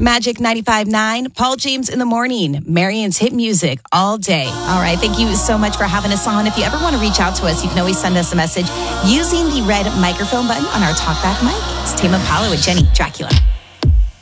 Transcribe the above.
Magic 95.9, Paul James in the morning, Marion's hit music all day. All right, thank you so much for having us on. If you ever want to reach out to us, you can always send us a message using the red microphone button on our talkback mic. It's Tame Impala with Jenny Dracula.